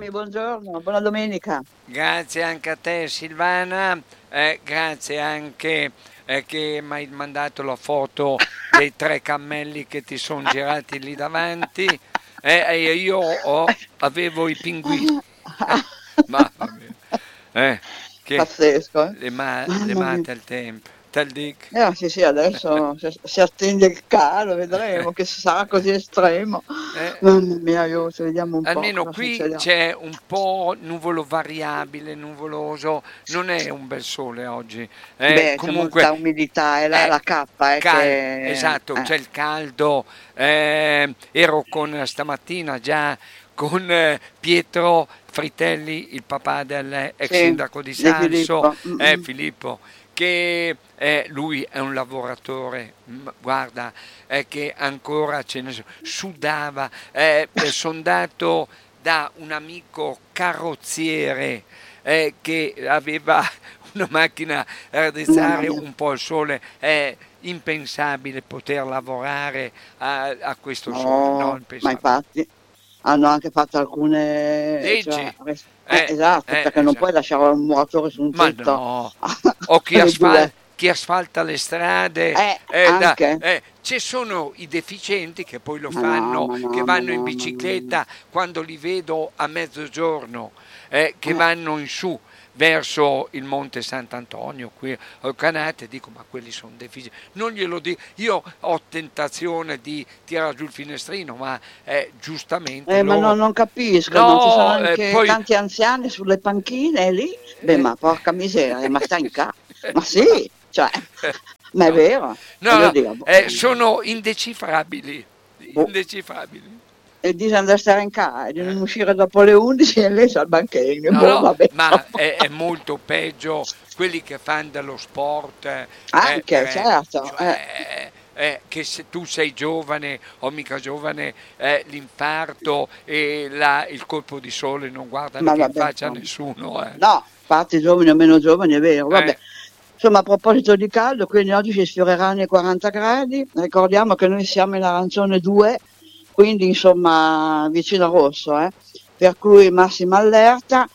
Sami, buongiorno, buona domenica. Grazie anche a te Silvana, grazie anche che mi hai mandato la foto dei tre cammelli che ti sono girati lì davanti e io avevo i pinguini. Mamma mia, eh, che Pazzesco, eh? le Mamma mia. mate al tempo, tal dic. Sì, sì, adesso si attende il calo, vedremo che sarà così estremo. Eh, Mamma mia, aiuto, vediamo un po' Almeno cosa qui succederà. c'è un po' nuvolo variabile, nuvoloso, non è un bel sole oggi. Beh, c'è Comunque, molta umidità, è la, è la cappa, che... esatto, c'è il caldo. Ero stamattina già con Pietro Fritelli, il papà del ex Sì, sindaco di De Salso, Filippo. Filippo, che lui è un lavoratore, guarda, che ancora sudava. Sono dato da un amico carrozziere che aveva una macchina a Mamma raddrizzare mia. un po' il sole. È impensabile poter lavorare a questo sole, no, No, ma impensabile. infatti hanno anche fatto alcune, cioè, Leggi? esatto, perché non puoi Esatto. lasciare un muratore su un Ma tetto no, o alle due. chi asfalta le strade, Anche. ci sono i deficienti che poi lo Ma no, fanno, ma no, che ma vanno no, in ma no. bicicletta quando li vedo a mezzogiorno, che Eh, vanno in su verso il Monte Sant'Antonio, qui al Canate, dico ma quelli sono deficienti, non glielo dico, io ho tentazione di tirare giù il finestrino, ma giustamente ma loro... non capiscono, ci sono No, anche poi... tanti anziani sulle panchine lì. Beh, eh, ma porca miseria, ma stai in casa. Ma sì, cioè, ma è no, vero, no, voglio no, dire, boh, sono indecifrabili, boh. indecifrabili. E dice andare a stare in casa, di Eh. non uscire dopo le 11 e lei al banchetto. No, Boh, no, vabbè, ma insomma. è molto peggio quelli che fanno dello sport, Anche, certo. cioè, che se tu sei giovane o mica giovane, l'infarto e il colpo di sole non guarda Ma mica in vabbè, faccia a insomma. nessuno. No, infatti giovani o meno giovani è vero, vabbè. Eh, Insomma, a proposito di caldo, quindi oggi si sfioreranno i 40 gradi, ricordiamo che noi siamo in arancione 2, quindi insomma vicino a rosso, per cui massima allerta,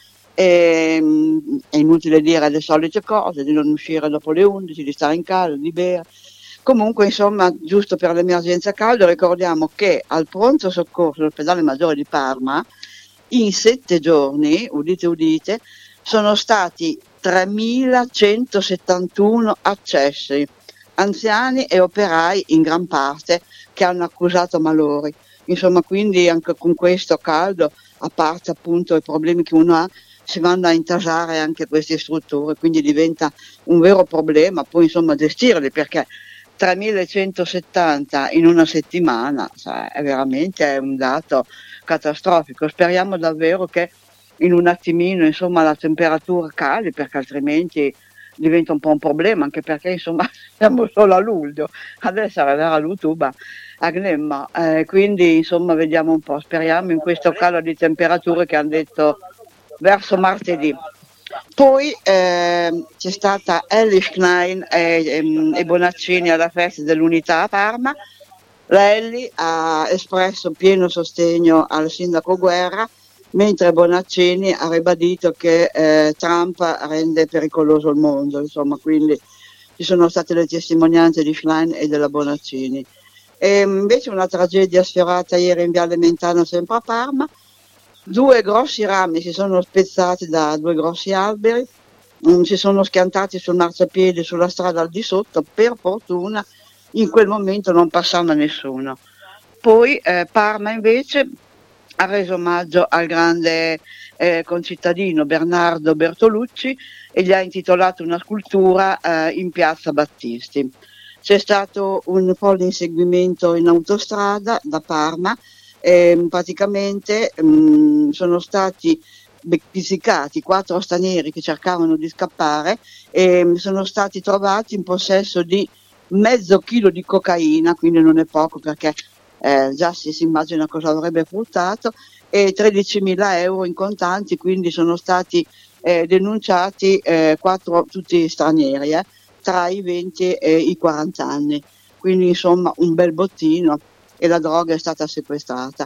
è inutile dire le solite cose, di non uscire dopo le 11, di stare in casa, di bere. Comunque, insomma, giusto per l'emergenza caldo, ricordiamo che al pronto soccorso dell'ospedale maggiore di Parma, in 7 giorni, udite udite, sono stati 3.171 accessi, anziani e operai in gran parte che hanno accusato malori. Insomma, quindi anche con questo caldo, a parte appunto i problemi che uno ha, si vanno a intasare anche queste strutture, quindi diventa un vero problema poi insomma gestirli perché 3.170 in una settimana, cioè, è veramente un dato catastrofico. Speriamo davvero che in un attimino insomma la temperatura cali perché altrimenti diventa un po' un problema, anche perché insomma siamo solo a luglio, adesso arriverà l'Utuba a Gnemma, quindi insomma vediamo un po', speriamo in questo calo di temperature che hanno detto verso martedì. Poi c'è stata Ellis Klein e Bonaccini alla festa dell'Unità a Parma. La Elli ha espresso pieno sostegno al sindaco Guerra, mentre Bonaccini ha ribadito che Trump rende pericoloso il mondo, insomma, quindi ci sono state le testimonianze di Schlein e della Bonaccini. E invece una tragedia sfiorata ieri in Viale Mentana, sempre a Parma. Due grossi rami si sono spezzati da due grossi alberi, si sono schiantati sul marciapiede sulla strada al di sotto, per fortuna in quel momento non passava nessuno. Poi Parma invece ha reso omaggio al grande concittadino Bernardo Bertolucci e gli ha intitolato una scultura in piazza Battisti. C'è stato un folle inseguimento in autostrada da Parma e praticamente sono stati pizzicati 4 stranieri che cercavano di scappare e sono stati trovati in possesso di mezzo chilo di cocaina, quindi non è poco perché già si immagina cosa avrebbe fruttato, e 13.000 euro in contanti, quindi sono stati denunciati 4 tutti stranieri, tra i 20 e i 40 anni, quindi insomma un bel bottino e la droga è stata sequestrata.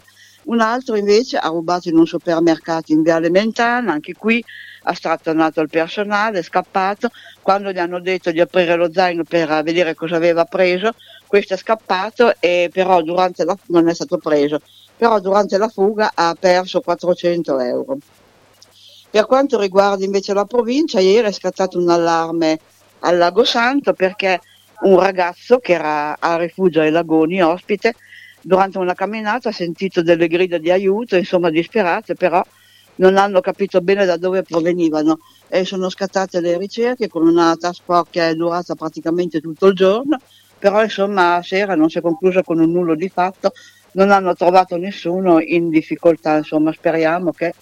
Un altro invece ha rubato in un supermercato in Viale Mentana, anche qui ha strattonato il personale, è scappato. Quando gli hanno detto di aprire lo zaino per vedere cosa aveva preso, questo è scappato e però non è stato preso, però durante la fuga ha perso 400 euro. Per quanto riguarda invece la provincia, ieri è scattato un allarme al Lago Santo perché un ragazzo che era a rifugio ai Lagoni, ospite, durante una camminata ha sentito delle grida di aiuto, insomma disperate, però non hanno capito bene da dove provenivano e sono scattate le ricerche con una task force che è durata praticamente tutto il giorno, però insomma a sera non si è conclusa con un nulla di fatto, non hanno trovato nessuno in difficoltà, insomma speriamo che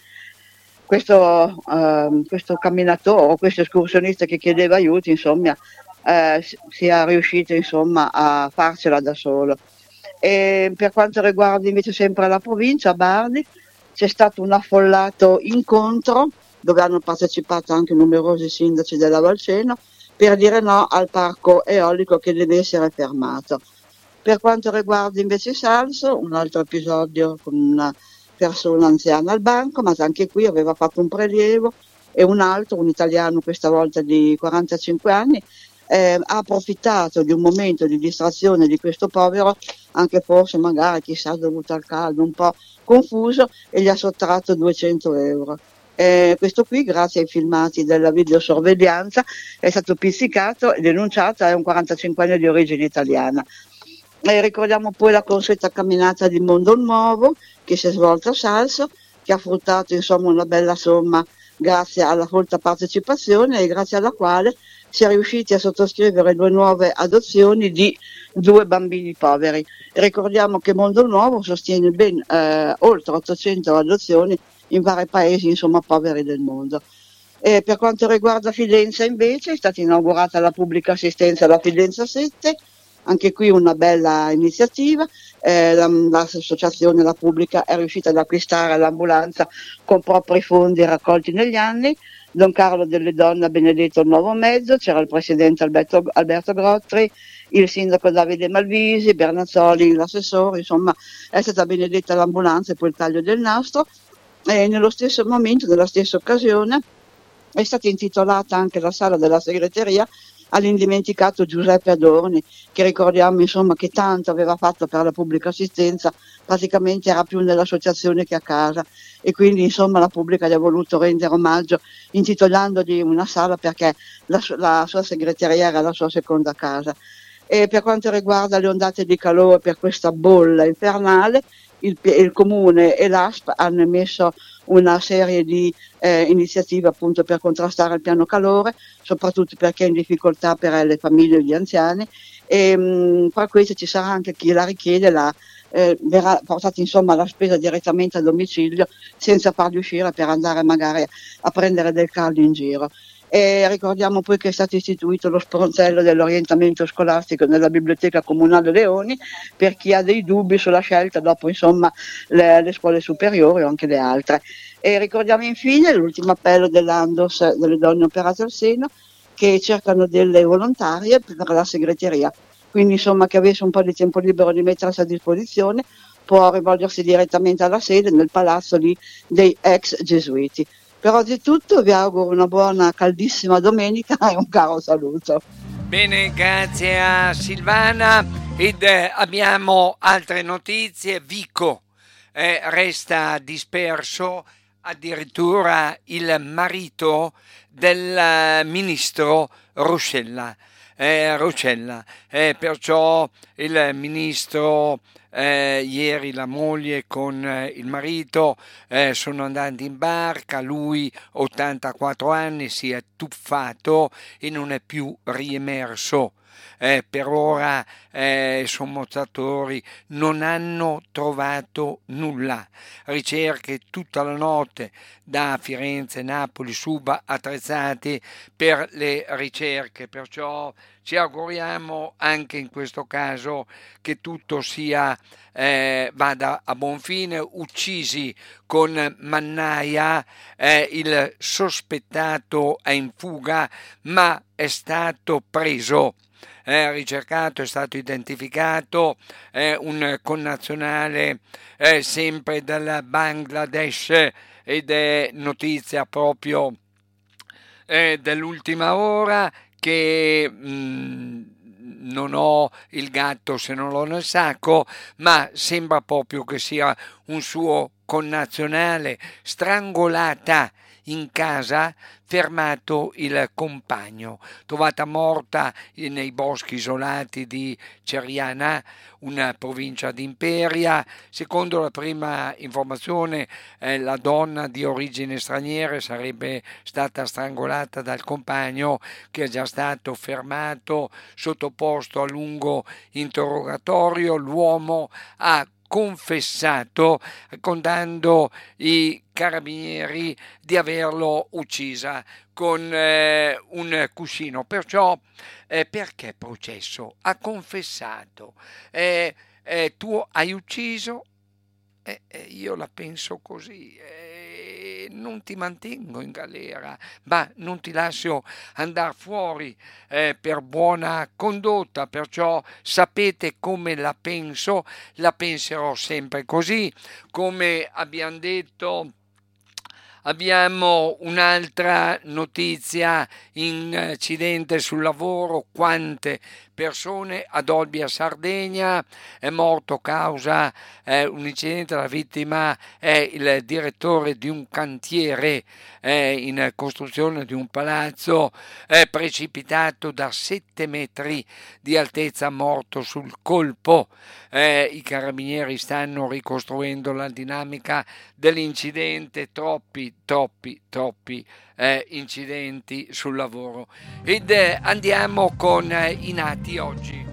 questo camminatore o questo escursionista che chiedeva aiuto, insomma, sia riuscito insomma a farcela da solo. E per quanto riguarda invece sempre la provincia, a Bardi, c'è stato un affollato incontro dove hanno partecipato anche numerosi sindaci della Valceno per dire no al parco eolico che deve essere fermato. Per quanto riguarda invece Salso, un altro episodio con una persona anziana al banco, ma anche qui aveva fatto un prelievo e un altro, un italiano questa volta di 45 anni, ha approfittato di un momento di distrazione di questo povero, anche forse magari chissà dovuto al caldo, un po' confuso, e gli ha sottratto 200 euro. Questo qui, grazie ai filmati della videosorveglianza, è stato pizzicato e denunciato, è un 45enne di origine italiana. Ricordiamo poi la consueta camminata di Mondo Nuovo che si è svolta a Salso, che ha fruttato insomma una bella somma grazie alla folta partecipazione e grazie alla quale si è riusciti a sottoscrivere 2 nuove adozioni di 2 bambini poveri. Ricordiamo che Mondo Nuovo sostiene ben oltre 800 adozioni in vari paesi insomma poveri del mondo. Per quanto riguarda Fidenza invece è stata inaugurata la pubblica assistenza alla Fidenza 7, anche qui una bella iniziativa, l'associazione La Pubblica è riuscita ad acquistare l'ambulanza con propri fondi raccolti negli anni. Don Carlo delle Donne ha benedetto il nuovo mezzo, c'era il presidente Alberto Grottri, il sindaco Davide Malvisi, Bernazzoli, l'assessore, insomma è stata benedetta l'ambulanza e poi il taglio del nastro e nello stesso momento, nella stessa occasione, è stata intitolata anche la sala della segreteria all'indimenticato Giuseppe Adorni, che ricordiamo insomma che tanto aveva fatto per la pubblica assistenza, praticamente era più nell'associazione che a casa e quindi insomma la pubblica gli ha voluto rendere omaggio intitolandogli una sala perché la sua segreteria era la sua seconda casa. E per quanto riguarda le ondate di calore per questa bolla infernale, il Comune e l'ASP hanno emesso una serie di iniziative appunto per contrastare il piano calore, soprattutto perché è in difficoltà per le famiglie e gli anziani e fra queste ci sarà anche chi la richiede, verrà portata insomma la spesa direttamente a domicilio senza farli uscire per andare magari a prendere del caldo in giro. E ricordiamo poi che è stato istituito lo sportello dell'orientamento scolastico nella Biblioteca Comunale Leoni per chi ha dei dubbi sulla scelta dopo insomma le scuole superiori o anche le altre. E ricordiamo infine l'ultimo appello dell'Andos delle donne operate al seno che cercano delle volontarie per la segreteria. Quindi insomma chi avesse un po' di tempo libero di mettersi a disposizione può rivolgersi direttamente alla sede nel palazzo lì dei ex gesuiti. Per oggi è tutto, vi auguro una buona caldissima domenica e un caro saluto. Bene, grazie a Silvana ed abbiamo altre notizie. Vico resta disperso, addirittura il marito del ministro Roccella. Perciò il ministro ieri la moglie con il marito sono andati in barca, lui 84 anni si è tuffato e non è più riemerso. Per ora i sommozatori non hanno trovato nulla. Ricerche tutta la notte da Firenze, Napoli, Suba attrezzati per le ricerche, perciò ci auguriamo anche in questo caso che tutto sia vada a buon fine. Uccisi con mannaia, il sospettato è in fuga ma è stato preso. ricercato, è stato identificato un connazionale sempre dal Bangladesh, ed è notizia proprio dell'ultima ora che non ho il gatto se non l'ho nel sacco, ma sembra proprio che sia un suo connazionale, strangolata in casa, fermato il compagno, trovata morta nei boschi isolati di Ceriana, una provincia di Imperia. Secondo la prima informazione, la donna di origine straniera sarebbe stata strangolata dal compagno, che è già stato fermato, sottoposto a lungo interrogatorio. L'uomo ha confessato, raccontando i carabinieri di averlo uccisa con un cuscino. Perciò perché processo? Ha confessato. Tu hai ucciso? Io la penso così. Non ti mantengo in galera, ma non ti lascio andare fuori per buona condotta. Perciò sapete come la penso, la penserò sempre così. Come abbiamo detto, abbiamo un'altra notizia: incidente sul lavoro. Quante persone ad Olbia, Sardegna, è morto causa un incidente. La vittima è il direttore di un cantiere in costruzione di un palazzo, precipitato da 7 metri di altezza, morto sul colpo. I carabinieri stanno ricostruendo la dinamica dell'incidente. Troppi incidenti sul lavoro. Ed andiamo con i nati oggi.